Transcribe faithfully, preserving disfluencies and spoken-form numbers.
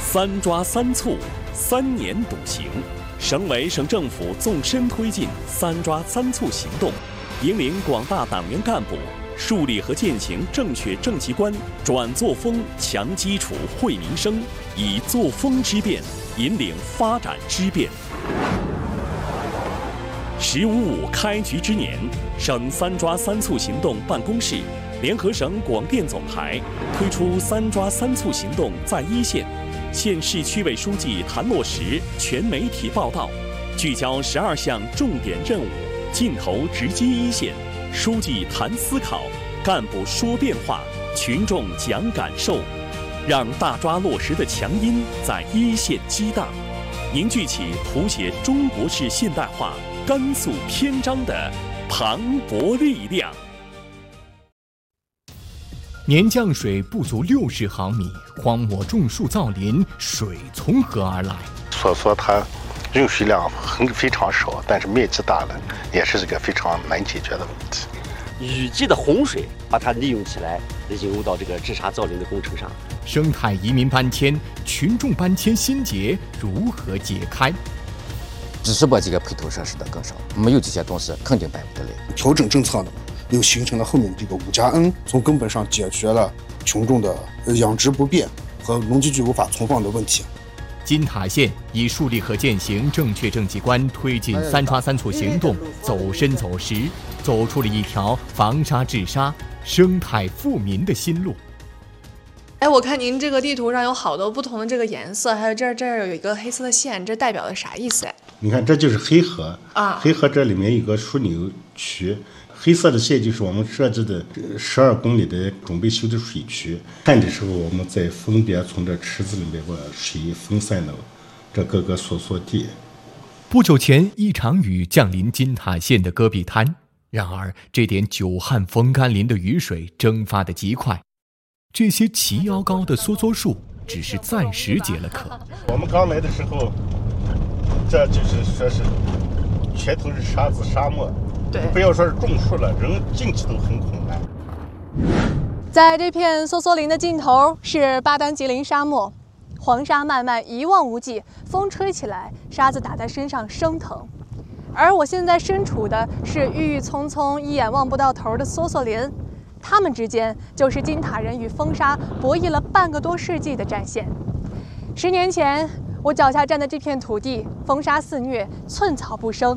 三抓三促，三年笃行。省委省政府纵深推进三抓三促行动，引领广大党员干部树立和践行正确政绩观，转作风强基础惠民生，以作风之变引领发展之变。十五五开局之年，省三抓三促行动办公室联合省广电总台推出三抓三促行动在一线，县市区委书记谈落实全媒体报道，聚焦十二项重点任务，镜头直击一线，书记谈思考，干部说变化，群众讲感受，让大抓落实的强音在一线激荡，凝聚起谱写中国式现代化甘肃篇章的磅礴力量。 年降水不足六十毫米，荒漠种树造林，水从何而来？ 所说它用水量很非常少，但是面积大了，也是这个非常难解决的问题。 雨季的洪水，把它利用起来，引入到这个治沙造林的工程上。 生态移民搬迁、群众搬迁心结如何解开？ 只是把这个配套设施的更少，没有这些东西肯定办不得来。 调整政策呢，又形成了后面这个五加 N， 从根本上解决了群众的养殖不便和农机具无法存放的问题。 金塔县以树立和践行正确政绩观，推进三抓三促行动，走深走实，走出了一条防沙治沙、生态富民的新路。 哎，我看您这个地图上有好多不同的这个颜色，还有这儿这儿有一个黑色的线，这代表的啥意思？哎， 你看，这就是黑河啊， 黑河这里面有个枢纽区，黑色的线就是我们设置的十二公里的准备修的水渠。看的时候，我们在分别从这池子里面把水分散到这各个索索地。 不久前，一场雨降临金塔县的戈壁滩，然而这点久旱风甘霖的雨水蒸发得极快。这些齐腰高的梭梭树只是暂时解了渴。 我们刚来的时候，这就是说是全都是沙子沙漠， 对， 不要说是种树了，人进去都很困难。 在这片梭梭林的尽头是巴丹吉林沙漠，黄沙漫漫一望无际，风吹起来，沙子打在身上生疼。而我现在身处的是郁郁葱葱、一眼望不到头的梭梭林。他们之间就是金塔人与风沙博弈了半个多世纪的战线。十年前，我脚下站的这片土地，风沙肆虐，寸草不生。